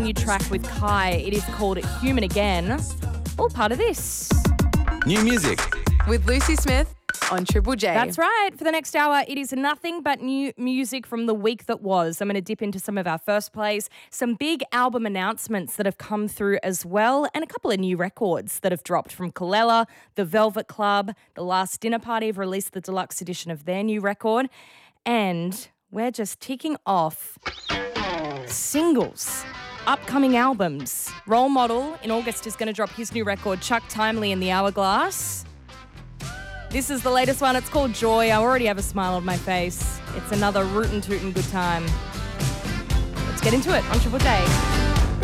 New track with Kai. It is called Human Again. All part of this. New music with Lucy Smith on Triple J. That's right. For the next hour, it is nothing but new music from the week that was. I'm going to dip into some of our first plays, some big album announcements that have come through as well, and a couple of new records that have dropped from Colella, The Velvet Club, The Last Dinner Party have released the deluxe edition of their new record, and we're just ticking off singles. Upcoming albums. Role Model in August is going to drop his new record, Chuck Timely and the Hourglass. This is the latest one. It's called Joy. I already have a smile on my face. It's another rootin' tootin' good time. Let's get into it on Triple J.